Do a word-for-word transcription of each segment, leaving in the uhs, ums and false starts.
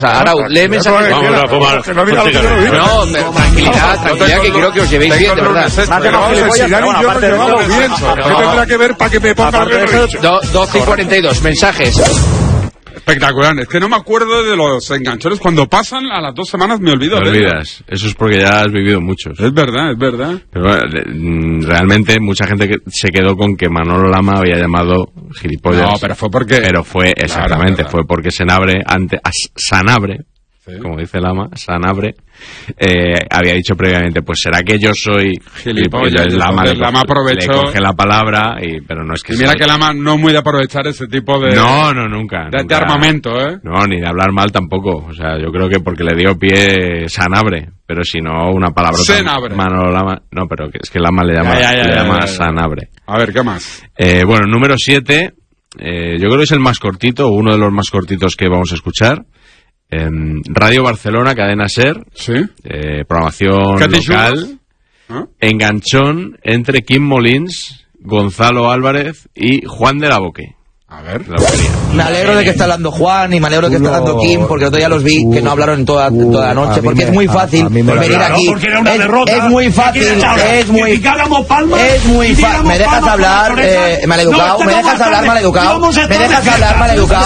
O sea, Arau, lee mensajes. Vamos a fumar. No, tranquilidad, tranquilidad, que creo que os llevéis bien, de verdad. Si Dani y yo nos llevamos bien, ¿qué tendrá que ver para que me ponga el doce y cuarenta y dos, mensajes. Espectacular, es que no me acuerdo de los enganchones. Cuando pasan a las dos semanas me olvido Te de olvidas, eso es porque ya has vivido muchos. Es verdad, es verdad. Pero bueno, realmente mucha gente que se quedó con que Manolo Lama había llamado gilipollas. No, pero fue porque... Pero fue, exactamente, claro, fue porque Senabre, ante, Sanabre, ¿sí? Como dice Lama, Sanabre, eh, había dicho previamente, pues será que yo soy gilipollas. gilipollas. Lama, le, Lama aprovechó. Le coge la palabra, y, pero no es que... Y mira que Lama no muy de aprovechar ese tipo de... No, no, nunca. De, nunca. de armamento, ¿eh? No, ni de hablar mal tampoco. O sea, yo creo que porque le dio pie Sanabre, pero si no, una palabra... Senabre. Manolo Lama... No, pero es que Lama le llama, ya, ya, ya, le llama ya, ya, ya. Sanabre. A ver, ¿qué más? Eh, bueno, número siete, eh, yo creo que es el más cortito, uno de los más cortitos que vamos a escuchar. Eh, Radio Barcelona, Cadena SER, ¿sí? eh, programación local, ¿ah? Enganchón entre Quim Molins, Gonzalo Álvarez y Juan de la Boque. A ver. Me alegro de que está hablando Juan y me alegro de que está hablando Kim, porque el otro día los vi que no hablaron en toda, toda la noche, porque es muy fácil venir aquí. Es, es muy fácil, es muy es muy fácil. ¿Me dejas hablar, eh, maleducado? ¿Me dejas hablar, maleducado? ¿Me dejas hablar, maleducado?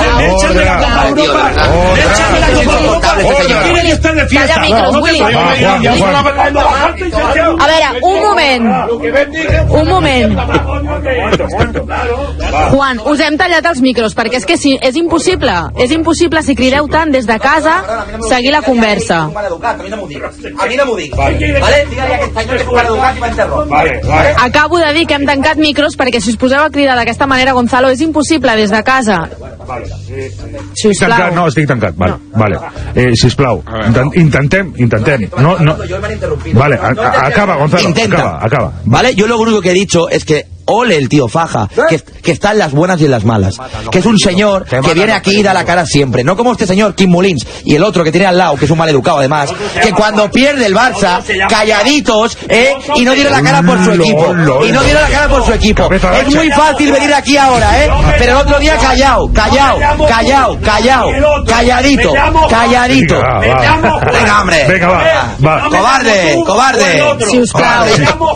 A veure, un moment. Un moment. Juan, us hem tallat els micros, perquè és que si, és impossible, és impossible, si crideu tant des de casa, seguir la conversa. A mi no m'ho digues, a mi no m'ho digues. Vale? Digue-li a aquest senyor que és un maleducat i m'enterro. Vale, vale. Acabo de dir que hem tancat micros perquè si us poseu a cridar d'aquesta manera, Gonzalo, és impossible des de casa. Sisplau. No, estic tancat, vale, vale. Eh, sisplau, intentem, intentem. No, no. Vale, acaba, Gonzalo, acaba, acaba. Vale, yo lo único que he dicho es que ole el tío Faja, que, que está en las buenas y en las malas, que es un señor que viene aquí y da la cara siempre, no como este señor Quim Molins y el otro que tiene al lado, que es un maleducado además, que cuando pierde el Barça, calladitos, eh, y no dieron la cara por su equipo, y no dieron la cara por su equipo. Es muy fácil venir aquí ahora, eh, pero el otro día callado, callado, callado, callado, calladito, calladito. Venga, hombre, venga, va, va. Cobarde, cobarde. Si us plau.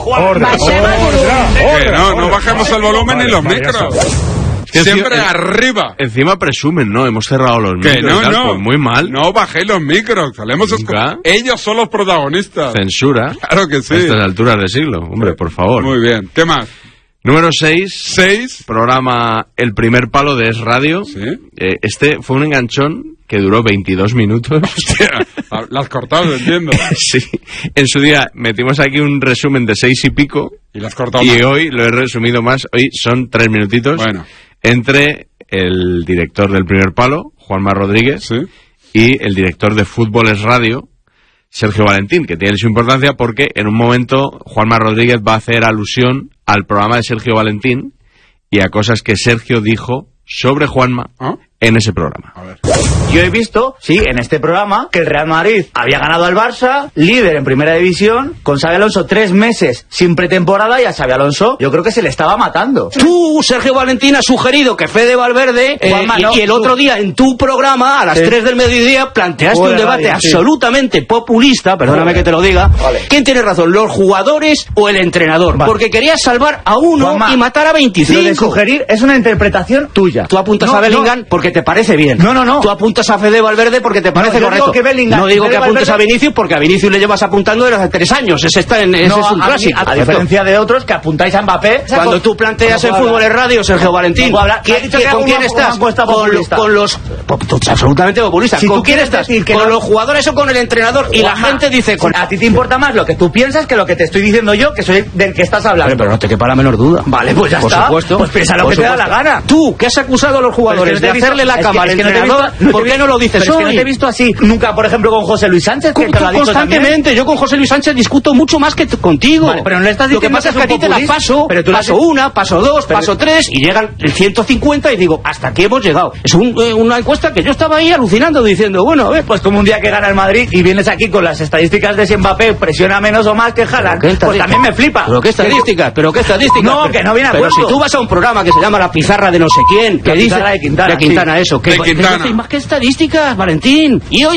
Baixem el volum. No, no bajemos el volumen ni los micros. Que siempre encima, arriba. Encima presumen, ¿no? Hemos cerrado los que micros. No, tal, no. Pues muy mal. No bajéis los micros. Salemos ellos son los protagonistas. Censura. Claro que sí. A estas alturas de siglo. Hombre, por favor. Muy bien. ¿Qué más? Número seis. Seis. Programa El Primer Palo de Es Radio. Sí. Eh, este fue un enganchón que duró veintidós minutos. Hostia, las cortado, entiendo. Sí. En su día metimos aquí un resumen de seis y pico. Y las cortado. Y más. Hoy lo he resumido más. Hoy son tres minutitos. Bueno. Entre el director del Primer Palo, Juanma Rodríguez, sí. y el director de Fútbol Es Radio, Sergio Valentín, que tiene su importancia porque en un momento Juanma Rodríguez va a hacer alusión al programa de Sergio Valentín y a cosas que Sergio dijo sobre Juanma ¿Ah? en ese programa. A ver. Yo he visto, sí, en este programa, que el Real Madrid había ganado al Barça, líder en Primera División, con Xabi Alonso tres meses sin pretemporada, y a Xabi Alonso yo creo que se le estaba matando. Tú, Sergio Valentín, has sugerido que Fede Valverde, eh, Juanma, y, no, y el tú... otro día en tu programa, a las sí. tres del mediodía, planteaste Buena un debate radio, absolutamente sí. populista, perdóname Buena. que te lo diga. Vale. ¿Quién tiene razón, los jugadores o el entrenador? Vale. Porque querías salvar a uno Juanma, y matar a veinticinco. Lo de sugerir es una interpretación tuya. Tú apuntas no, a Bellingham no. porque te parece bien. No, no, no. Tú apuntas a Fede Valverde porque te parece no, correcto. Digo que Bellingham, no digo Fede que apuntes Valverde... a Vinicius porque a Vinicius le llevas apuntando desde hace tres años. Ese, está en, ese no, es un a clásico. Mí, a, a diferencia de otros que apuntáis a Mbappé. Cuando tú planteas el fútbol en radio, Sergio Valentín, ¿quién, ¿con quién estás? Con, con los... Absolutamente populista. Si ¿Con quién estás? ¿Con no... los jugadores o con el entrenador? Y la gente dice... Con... A ti te importa más lo que tú piensas que lo que te estoy diciendo yo, que soy del que estás hablando. Pero, pero no te quepa la menor duda. Vale, pues ya Por está. Supuesto. Pues piensa lo que te da la gana. Tú, que has acusado a los jugadores de hacerle la cama al entrenador, ¿por qué no lo dices hoy? Es que no te he visto así nunca, por ejemplo, con José Luis Sánchez, que te lo ha dicho constantemente. Yo con José Luis Sánchez discuto mucho más que contigo. Vale, pero no le estás diciendo. Lo que pasa es que a ti te la paso, pero tú paso una, paso dos, pero... paso tres, y llegan el ciento cincuenta y digo, ¿hasta qué hemos llegado? Es un, eh, una encuesta que yo estaba ahí alucinando diciendo, bueno, a ver, pues como un día que gana el Madrid y vienes aquí con las estadísticas de si Mbappé presiona menos o más que Haaland, pues también me flipa. ¿Pero qué estadísticas? ¿Pero qué estadísticas? No, pero, que no viene a Pero cuento. si tú vas a un programa que se llama La Pizarra de no sé quién, que dice de Quintana, de Quintana sí. eso, que de Quintana. más que estadísticas, Valentín. Y hoy